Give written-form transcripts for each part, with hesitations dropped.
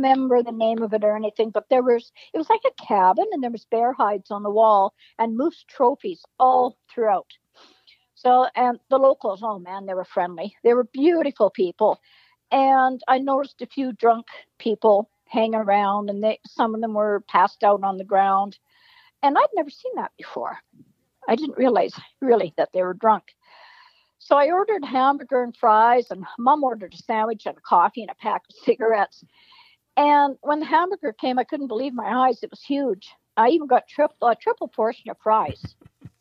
remember the name of it or anything, but it was like a cabin, and there was bear hides on the wall and moose trophies all throughout. So, and the locals, oh man, they were friendly. They were beautiful people. And I noticed a few drunk people hanging around, and some of them were passed out on the ground. And I'd never seen that before. I didn't realize really that they were drunk. So I ordered hamburger and fries, and Mom ordered a sandwich and a coffee and a pack of cigarettes. And when the hamburger came, I couldn't believe my eyes. It was huge. I even got a triple portion of fries.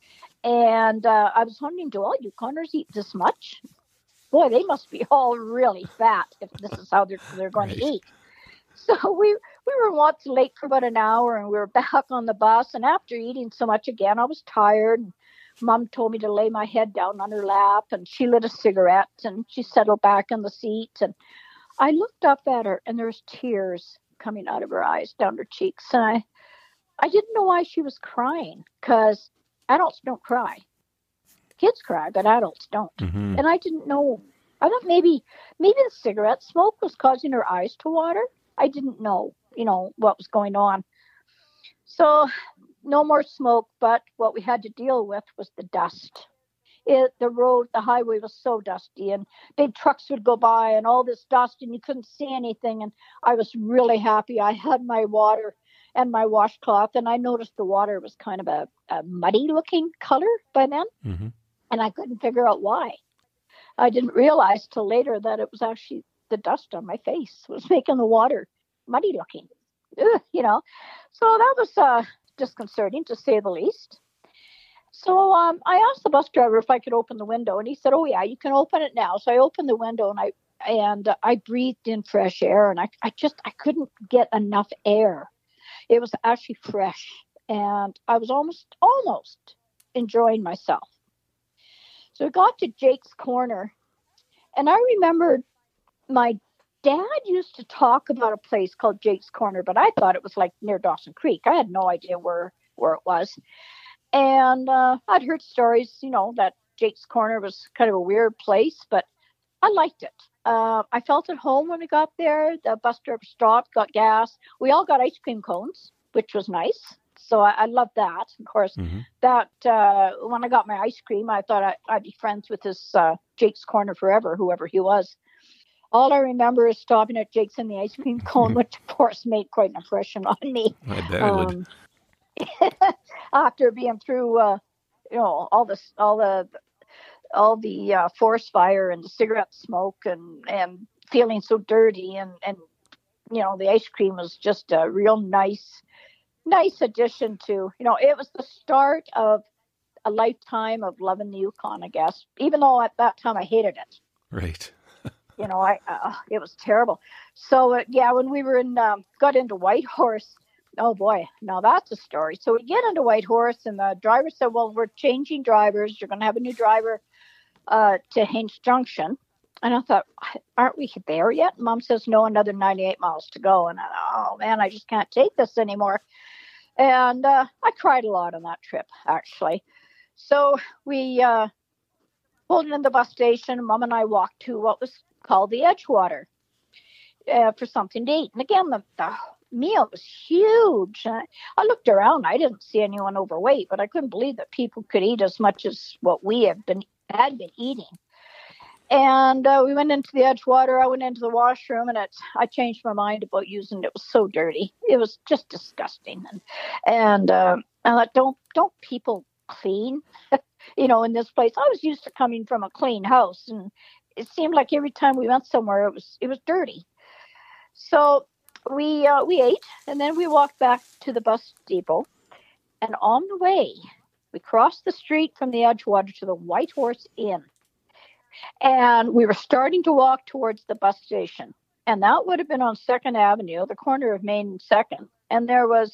And I was wondering, do all Yukoners eat this much? Boy, they must be all really fat if this is how they're going to eat. So we were once late for about an hour, and we were back on the bus. And after eating so much again, I was tired. And Mom told me to lay my head down on her lap, and she lit a cigarette, and she settled back in the seat. And I looked up at her, and there was tears coming out of her eyes, down her cheeks. And I didn't know why she was crying, because adults don't cry. Kids cry, but adults don't. Mm-hmm. And I didn't know. I thought maybe the cigarette smoke was causing her eyes to water. I didn't know, what was going on. So no more smoke, but what we had to deal with was the dust. The highway was so dusty, and big trucks would go by and all this dust, and you couldn't see anything. And I was really happy. I had my water and my washcloth, and I noticed the water was kind of a muddy looking color by then. Mm-hmm. And I couldn't figure out why. I didn't realize till later that it was actually the dust on my face was making the water muddy looking. Ugh. So that was disconcerting, to say the least. So I asked the bus driver if I could open the window, and he said, "Oh yeah, you can open it now." So I opened the window, and I breathed in fresh air, and I couldn't get enough air. It was actually fresh, and I was almost enjoying myself. So we got to Jake's Corner, and I remembered my dad used to talk about a place called Jake's Corner, but I thought it was like near Dawson Creek. I had no idea where it was. And I'd heard stories, that Jake's Corner was kind of a weird place, but I liked it. I felt at home when we got there. The bus driver stopped, got gas. We all got ice cream cones, which was nice. So I loved that. Of course, that when I got my ice cream, I thought I'd be friends with this Jake's Corner forever, whoever he was. All I remember is stopping at Jake's and the ice cream cone, which of course made quite an impression on me. I bet it would. After being through, all the forest fire and the cigarette smoke and feeling so dirty, and the ice cream was just a real nice addition to, it was the start of a lifetime of loving the Yukon, I guess, even though at that time I hated it. Right. It was terrible. So when we were got into Whitehorse, oh boy, now that's a story. So we get into Whitehorse, and the driver said, "Well, we're changing drivers. You're going to have a new driver to Haines Junction." And I thought, aren't we there yet? Mom says, "No, another 98 miles to go." And oh man, I just can't take this anymore. And I cried a lot on that trip, actually. So we pulled in the bus station. Mom and I walked to what was called the Edgewater for something to eat. And again, the meal was huge. I looked around. I didn't see anyone overweight, but I couldn't believe that people could eat as much as what we had been eating. And we went into the Edgewater. I went into the washroom, and I changed my mind about using it. It was so dirty. It was just disgusting. And I thought, don't people clean? In this place, I was used to coming from a clean house, and it seemed like every time we went somewhere, it was dirty. So we ate, and then we walked back to the bus depot. And on the way, we crossed the street from the Edgewater to the Whitehorse Inn. And we were starting to walk towards the bus station. And that would have been on 2nd Avenue, the corner of Main and 2nd. And there was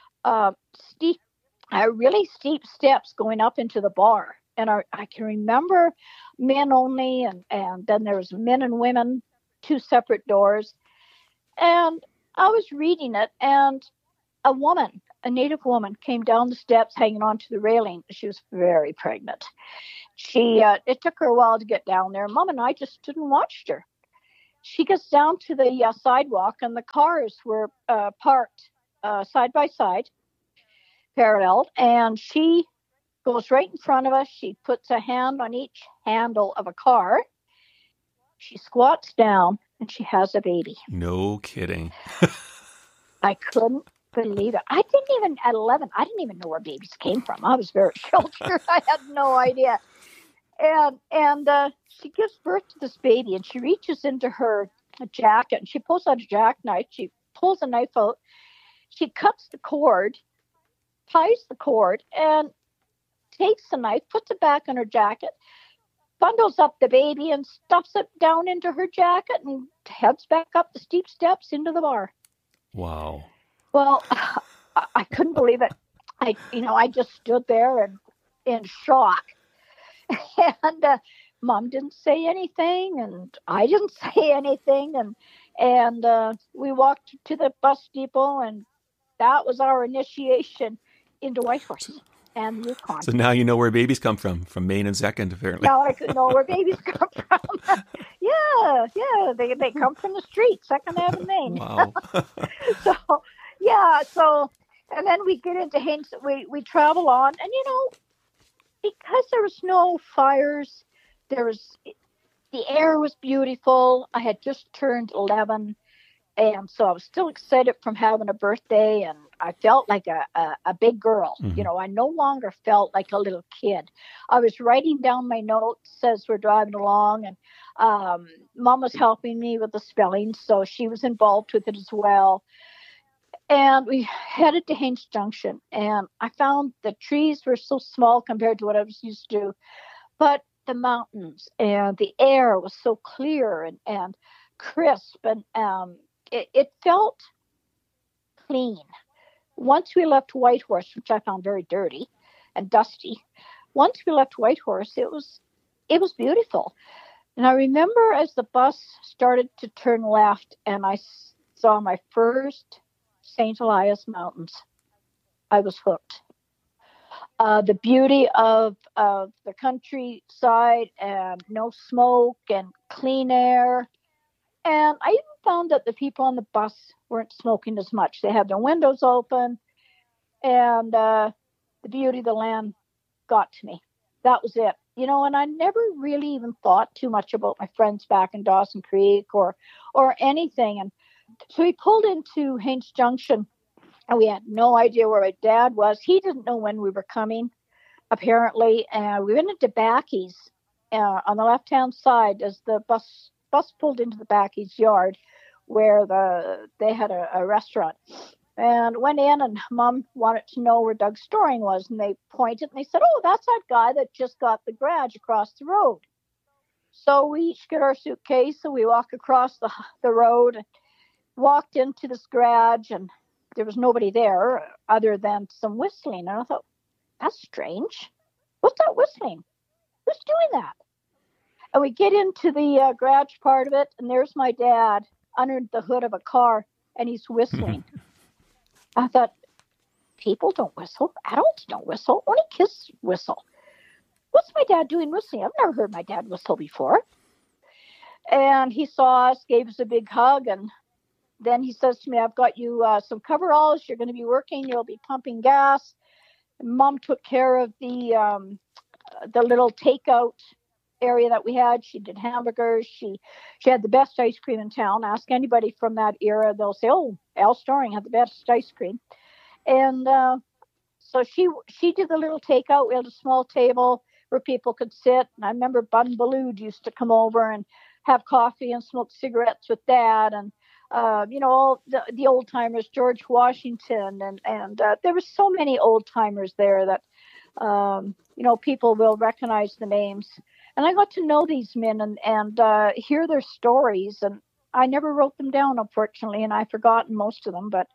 really steep steps going up into the bar. And I can remember men only, and then there was men and women, 2 separate doors. And I was reading it, and a native woman, came down the steps hanging onto the railing. She was very pregnant. It took her a while to get down there. Mom and I just stood and watched her. She gets down to the sidewalk, and the cars were parked side by side, parallel, and she goes right in front of us. She puts a hand on each handle of a car. She squats down, and she has a baby. No kidding. I couldn't believe it. At 11, I didn't even know where babies came from. I was very sheltered. I had no idea. And she gives birth to this baby, and she reaches into her jacket, and she pulls out a jackknife. She pulls a knife out. She cuts the cord, ties the cord, and takes the knife, puts it back in her jacket, bundles up the baby, and stuffs it down into her jacket, and heads back up the steep steps into the bar. Wow. Well, I couldn't believe it. I just stood there and in shock. And Mom didn't say anything, and I didn't say anything, and we walked to the bus depot, and that was our initiation into Whitehorse and Yukon. So now you know where babies come from Maine and Second, apparently. Now I could know where babies come from. yeah, they come from the street, Second Avenue, Maine. Wow. so and then we get into Haines. We travel on, and because there was no fires, the air was beautiful. I had just turned 11, and so I was still excited from having a birthday, and I felt like a big girl. Mm-hmm. I no longer felt like a little kid. I was writing down my notes as we're driving along, and Mom was helping me with the spelling, so she was involved with it as well. And we headed to Haines Junction, and I found the trees were so small compared to what I was used to, but the mountains and the air was so clear and crisp, and it felt clean. Once we left Whitehorse, which I found very dirty and dusty, once we left Whitehorse, it was beautiful. And I remember as the bus started to turn left, and I saw my first St. Elias Mountains, I was hooked. The beauty of the countryside and no smoke and clean air. And I even found that the people on the bus weren't smoking as much. They had their windows open, and the beauty of the land got to me. That was it. And I never really even thought too much about my friends back in Dawson Creek or anything. And so we pulled into Haines Junction, and we had no idea where my dad was. He didn't know when we were coming, apparently. And we went into Backy's on the left-hand side as the bus pulled into the Backy's yard, where they had a restaurant. And went in, and Mom wanted to know where Doug Storing was. And they pointed, and they said, "Oh, that's that guy that just got the garage across the road." So we each get our suitcase, and we walk across the road, and walked into this garage, and there was nobody there other than some whistling. And I thought, that's strange. What's that whistling? Who's doing that? And we get into the garage part of it, and there's my dad under the hood of a car, and he's whistling. I thought, people don't whistle. Adults don't whistle. Only kids whistle. What's my dad doing whistling? I've never heard my dad whistle before. And he saw us, gave us a big hug, and then he says to me, "I've got you some coveralls. You're going to be working. You'll be pumping gas." And Mom took care of the little takeout area that we had. She did hamburgers. She had the best ice cream in town. Ask anybody from that era, they'll say, "Oh, Al Storing had the best ice cream." And so she did the little takeout. We had a small table where people could sit. And I remember Bun Baloo used to come over and have coffee and smoke cigarettes with Dad. And all the old timers, George Washington, and there were so many old timers there that people will recognize the names. And I got to know these men and hear their stories. And I never wrote them down, unfortunately, and I've forgotten most of them. But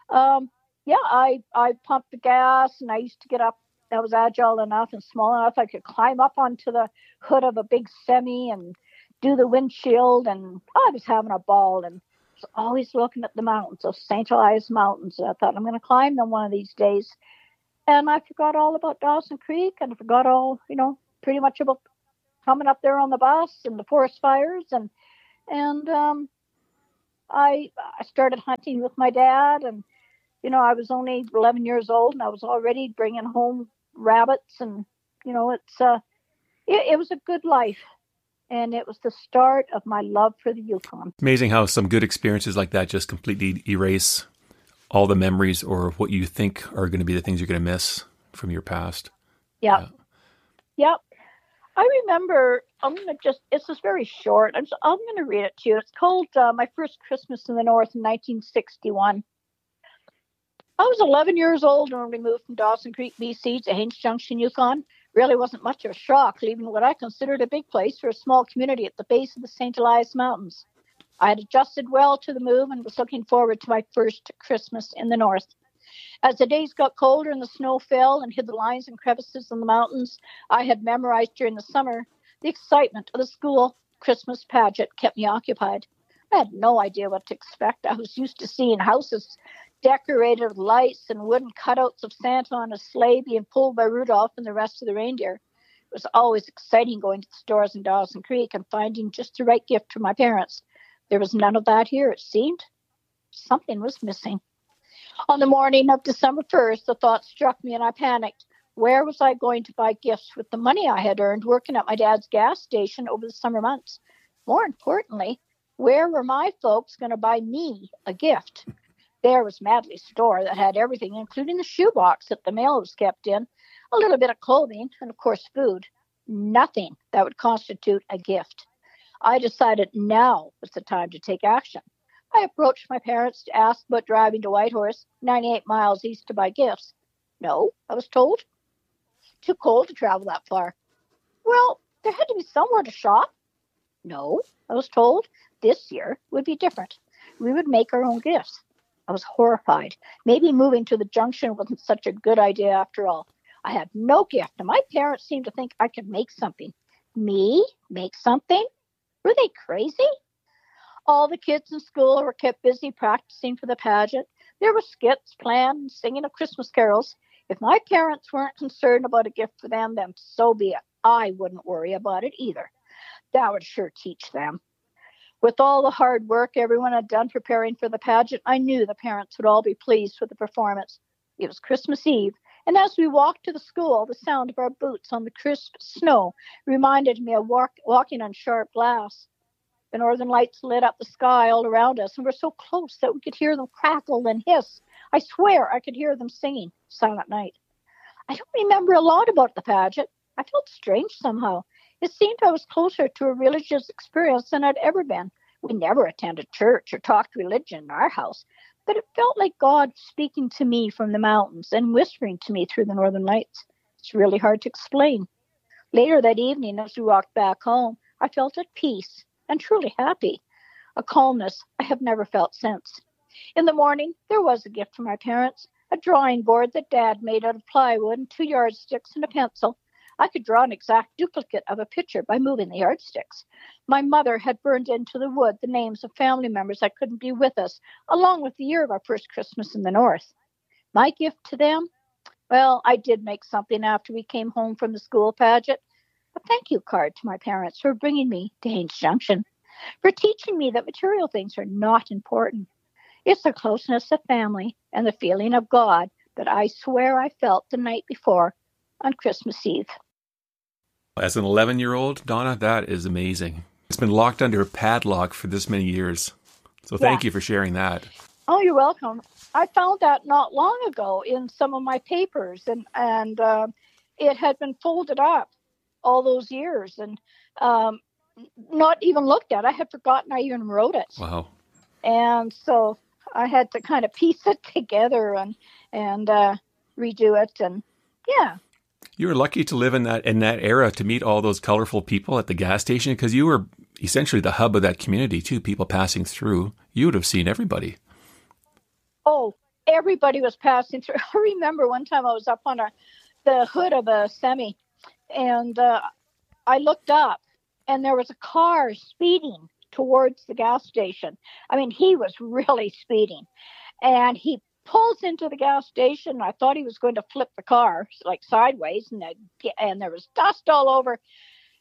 I pumped the gas, and I used to get up. I was agile enough and small enough I could climb up onto the hood of a big semi and do the windshield. And I was having a ball, and was always looking at the mountains, those St. Elias Mountains. And I thought, I'm going to climb them one of these days. And I forgot all about Dawson Creek, and I forgot all, pretty much about coming up there on the bus and the forest fires. And And I started hunting with my dad, and I was only 11 years old, and I was already bringing home rabbits, and it was a good life, and it was the start of my love for the Yukon. Amazing how some good experiences like that just completely erase all the memories or what you think are going to be the things you're going to miss from your past. Yeah. Yep. I remember, it's just very short. I'm going to read it to you. It's called My First Christmas in the North in 1961. I was 11 years old when we moved from Dawson Creek, BC to Haines Junction, Yukon. Really wasn't much of a shock, leaving what I considered a big place for a small community at the base of the St. Elias Mountains. I had adjusted well to the move and was looking forward to my first Christmas in the north. As the days got colder and the snow fell and hid the lines and crevices in the mountains I had memorized during the summer, the excitement of the school Christmas pageant kept me occupied. I had no idea what to expect. I was used to seeing houses decorated with lights and wooden cutouts of Santa on a sleigh being pulled by Rudolph and the rest of the reindeer. It was always exciting going to the stores in Dawson Creek and finding just the right gift for my parents. There was none of that here, it seemed. Something was missing. On the morning of December 1st, the thought struck me and I panicked. Where was I going to buy gifts with the money I had earned working at my dad's gas station over the summer months? More importantly, where were my folks going to buy me a gift? There was Madley's store that had everything, including the shoebox that the mail was kept in, a little bit of clothing, and of course food. Nothing that would constitute a gift. I decided now was the time to take action. I approached my parents to ask about driving to Whitehorse, 98 miles east, to buy gifts. No, I was told. Too cold to travel that far. Well, there had to be somewhere to shop. No, I was told. This year would be different. We would make our own gifts. I was horrified. Maybe moving to the junction wasn't such a good idea after all. I had no gift, and my parents seemed to think I could make something. Me? Make something? Were they crazy? All the kids in school were kept busy practicing for the pageant. There were skits planned and singing of Christmas carols. If my parents weren't concerned about a gift for them, then so be it. I wouldn't worry about it either. That would sure teach them. With all the hard work everyone had done preparing for the pageant, I knew the parents would all be pleased with the performance. It was Christmas Eve, and as we walked to the school, the sound of our boots on the crisp snow reminded me of walking on sharp glass. The northern lights lit up the sky all around us and were so close that we could hear them crackle and hiss. I swear I could hear them singing Silent Night. I don't remember a lot about the pageant. I felt strange somehow. It seemed I was closer to a religious experience than I'd ever been. We never attended church or talked religion in our house, but it felt like God speaking to me from the mountains and whispering to me through the northern lights. It's really hard to explain. Later that evening, as we walked back home, I felt at peace and truly happy, a calmness I have never felt since. In the morning, there was a gift from my parents, a drawing board that Dad made out of plywood and 2 yardsticks and a pencil. I could draw an exact duplicate of a picture by moving the yardsticks. My mother had burned into the wood the names of family members that couldn't be with us, along with the year of our first Christmas in the north. My gift to them? Well, I did make something after we came home from the school pageant. A thank you card to my parents for bringing me to Haines Junction, for teaching me that material things are not important. It's the closeness of family and the feeling of God that I swear I felt the night before on Christmas Eve. As an 11-year-old, Donna, that is amazing. It's been locked under a padlock for this many years. So thank you for sharing that. Oh, you're welcome. I found that not long ago in some of my papers, and it had been folded up all those years and not even looked at. I had forgotten I even wrote it. Wow. And so I had to kind of piece it together and redo it. And yeah. You were lucky to live in that era to meet all those colorful people at the gas station, because you were essentially the hub of that community too, people passing through. You would have seen everybody. Oh, everybody was passing through. I remember one time I was up on the hood of a semi, and I looked up, and there was a car speeding towards the gas station. I mean, he was really speeding, and he pulls into the gas station. I thought he was going to flip the car like sideways, and there was dust all over.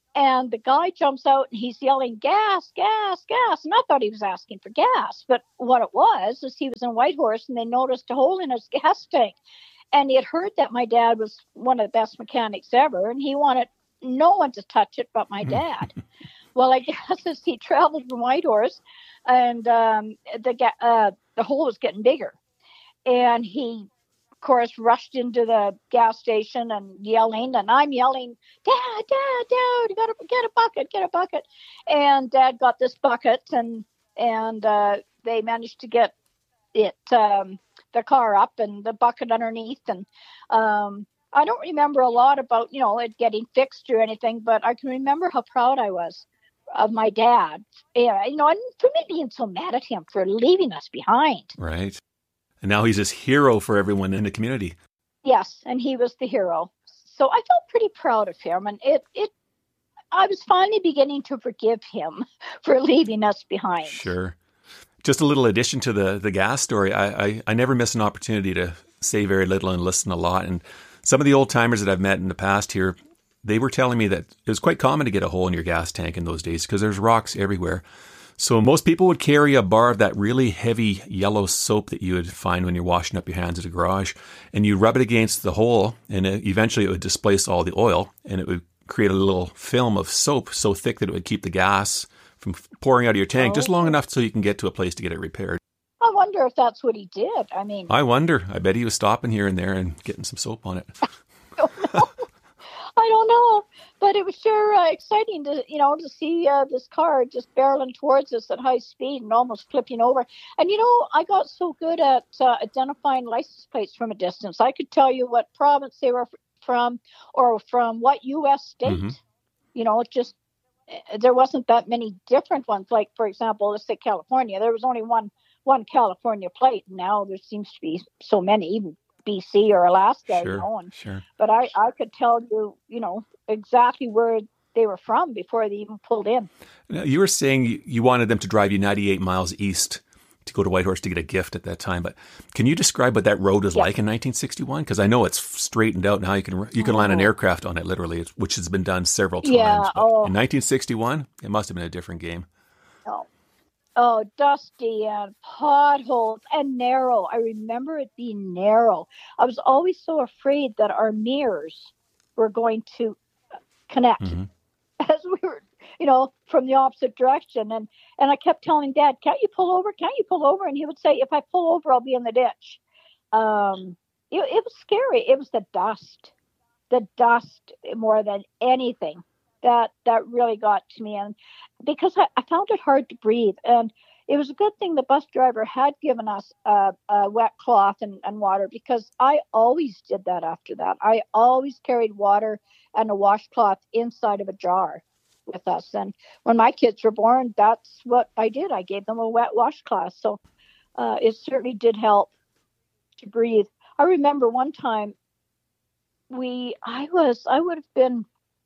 And the guy jumps out and he's yelling, gas, gas, gas. And I thought he was asking for gas. But what it was is he was in Whitehorse and they noticed a hole in his gas tank. And he had heard that my dad was one of the best mechanics ever. And he wanted no one to touch it but my dad. Well, I guess as he traveled from Whitehorse and the hole was getting bigger. And he, of course, rushed into the gas station and yelling, and I'm yelling, Dad, Dad, Dad, you gotta get a bucket, get a bucket. And Dad got this bucket, and they managed to get it, the car up and the bucket underneath. And I don't remember a lot about, it getting fixed or anything, but I can remember how proud I was of my dad. Yeah, and for me being so mad at him for leaving us behind. Right. And now he's this hero for everyone in the community. Yes, and he was the hero. So I felt pretty proud of him, and I was finally beginning to forgive him for leaving us behind. Sure. Just a little addition to the gas story. I never miss an opportunity to say very little and listen a lot. And some of the old timers that I've met in the past here, they were telling me that it was quite common to get a hole in your gas tank in those days because there's rocks everywhere. So most people would carry a bar of that really heavy yellow soap that you would find when you're washing up your hands at the garage, and you rub it against the hole, and eventually it would displace all the oil, and it would create a little film of soap so thick that it would keep the gas from pouring out of your tank just long enough so you can get to a place to get it repaired. I wonder if that's what he did. I wonder. I bet he was stopping here and there and getting some soap on it. I don't know, but it was sure exciting to see this car just barreling towards us at high speed and almost flipping over. And I got so good at identifying license plates from a distance. I could tell you what province they were from or from what U.S. state. Mm-hmm. There wasn't that many different ones. Like, for example, let's say California. There was only one California plate. Now there seems to be so many, even BC or Alaska, Sure. But I could tell you, exactly where they were from before they even pulled in. Now, you were saying you wanted them to drive you 98 miles east to go to Whitehorse to get a gift at that time, but can you describe what that road was like in 1961? Because I know it's straightened out now. You can land an aircraft on it, literally, which has been done several times. Yeah. But in 1961, it must have been a different game. Oh, dusty and potholes and narrow. I remember it being narrow. I was always so afraid that our mirrors were going to connect as we were, from the opposite direction. And I kept telling Dad, can't you pull over? Can't you pull over? And he would say, if I pull over, I'll be in the ditch. It was scary. It was the dust more than anything. That really got to me, and because I found it hard to breathe, and it was a good thing the bus driver had given us a wet cloth and water, because I always did that after that. I always carried water and a washcloth inside of a jar with us, and when my kids were born, that's what I did. I gave them a wet washcloth, so it certainly did help to breathe. I remember one time I would have been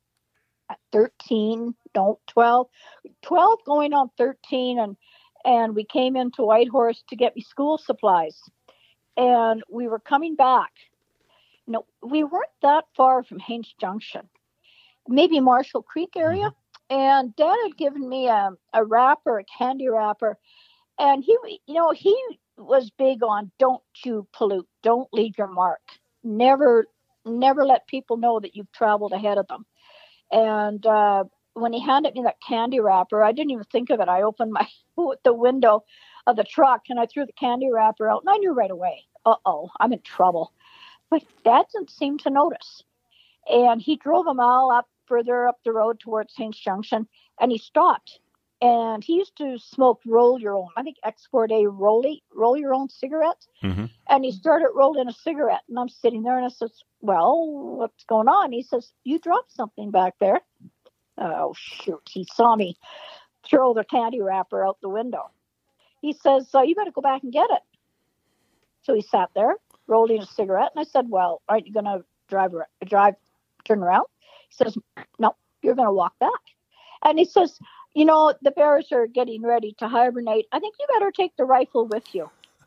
12 going on 13, and we came into Whitehorse to get me school supplies, and we were coming back. We weren't that far from Haines Junction, maybe Marshall Creek area, and Dad had given me a wrapper, a candy wrapper, and he was big on don't you pollute, don't leave your mark, never let people know that you've traveled ahead of them. And when he handed me that candy wrapper, I didn't even think of it. I opened the window of the truck and I threw the candy wrapper out, and I knew right away, I'm in trouble. But Dad didn't seem to notice. And he drove them all further up the road towards Haines Junction, and he stopped. And he used to smoke roll your own, I think Export A roll your own cigarettes. Mm-hmm. And he started rolling a cigarette, and I'm sitting there and I says, well, what's going on? He says, you dropped something back there. Oh, shoot. He saw me throw the candy wrapper out the window. He says, you better go back and get it. So he sat there rolling a cigarette, and I said, well, aren't you going to turn around? He says, no, you're going to walk back. And he says, the bears are getting ready to hibernate. I think you better take the rifle with you.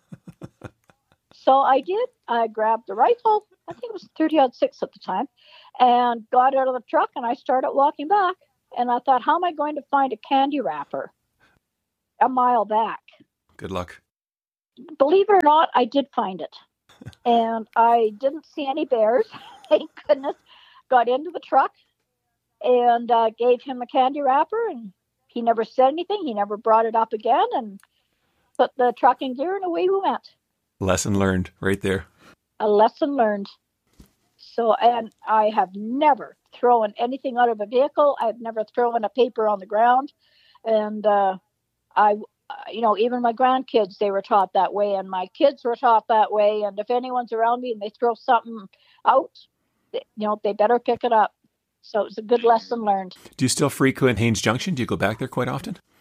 So I did. I grabbed the rifle. I think it was 30-06 at the time, and got out of the truck, and I started walking back. And I thought, how am I going to find a candy wrapper a mile back? Good luck. Believe it or not, I did find it. And I didn't see any bears. Thank goodness. Got into the truck and gave him a candy wrapper, and he never said anything. He never brought it up again, and put the truck in gear, and away we went. Lesson learned right there. A lesson learned. So, and I have never thrown anything out of a vehicle. I've never thrown a paper on the ground. And even my grandkids, they were taught that way, and my kids were taught that way. And if anyone's around me and they throw something out, they better pick it up. So it was a good lesson learned. Do you still frequent Haines Junction? Do you go back there quite often?